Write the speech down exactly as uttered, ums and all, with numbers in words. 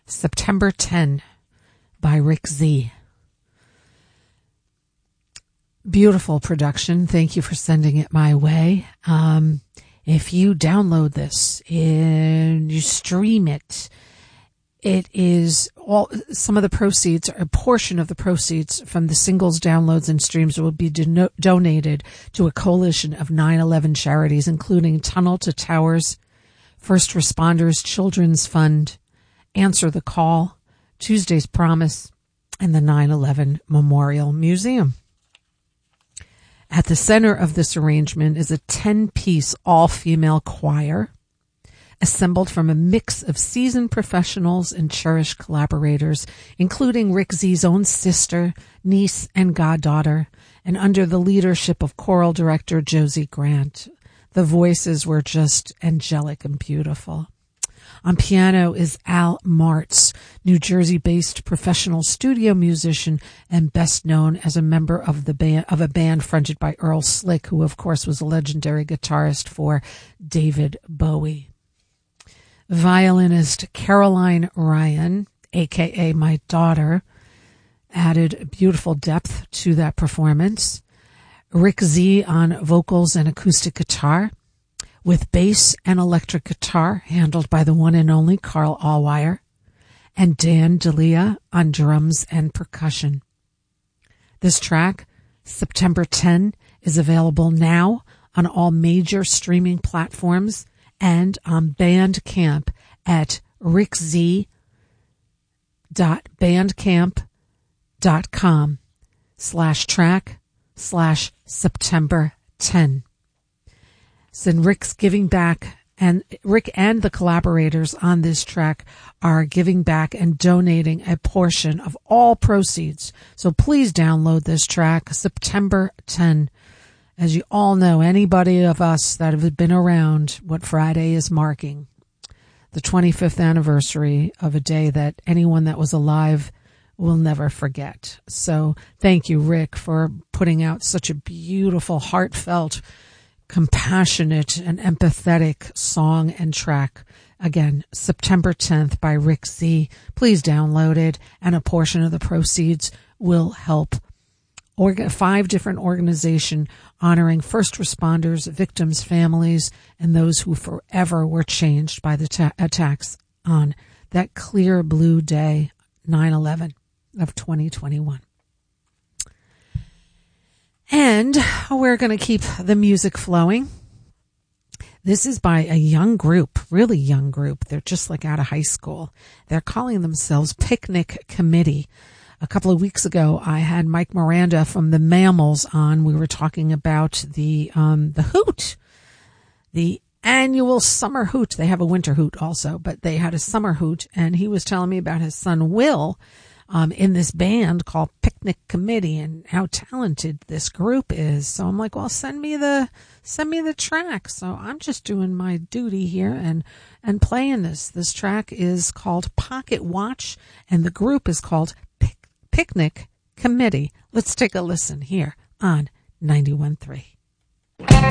September tenth by Rick Z. Beautiful production. Thank you for sending it my way. Um, if you download this and you stream it, it is all, some of the proceeds, a portion of the proceeds from the singles, downloads, and streams will be do- donated to a coalition of nine eleven charities, including Tunnel to Towers, First Responders Children's Fund, Answer the Call, Tuesday's Promise, and the nine eleven Memorial Museum. At the center of this arrangement is a ten-piece all-female choir assembled from a mix of seasoned professionals and cherished collaborators, including Rick Z's own sister, niece, and goddaughter, and under the leadership of choral director Josie Grant. The voices were just angelic and beautiful. On piano is Al Martz, New Jersey-based professional studio musician and best known as a member of the band of a band fronted by Earl Slick, who of course was a legendary guitarist for David Bowie. Violinist Caroline Ryan, aka my daughter, added beautiful depth to that performance. Rick Z on vocals and acoustic guitar, with bass and electric guitar handled by the one and only Carl Allwire, and Dan D'Elia on drums and percussion. This track, September tenth, is available now on all major streaming platforms and on Bandcamp at rickz.bandcamp.com slash track slash September tenth. So Rick's giving back, and Rick and the collaborators on this track are giving back and donating a portion of all proceeds. So please download this track, September tenth. As you all know, anybody of us that have been around what Friday is marking, the twenty-fifth anniversary of a day that anyone that was alive will never forget. So thank you, Rick, for putting out such a beautiful, heartfelt, compassionate, and empathetic song and track. Again, September tenth by Rick Z. Please download it, and a portion of the proceeds will help orga- five different organizations honoring first responders, victims, families, and those who forever were changed by the ta- attacks on that clear blue day, nine eleven of twenty twenty-one. And we're going to keep the music flowing. This is by a young group, really young group. They're just like out of high school. They're calling themselves Picnic Committee. A couple of weeks ago, I had Mike Miranda from the Mammals on. We were talking about the um, the hoot, the annual summer hoot. They have a winter hoot also, but they had a summer hoot, and he was telling me about his son Will um, in this band called Picnic Committee and how talented this group is. So I'm like, well, send me the send me the track. So I'm just doing my duty here and and playing this. This track is called Pocket Watch, and the group is called Pic- Picnic Committee. Let's take a listen here on ninety-one point three.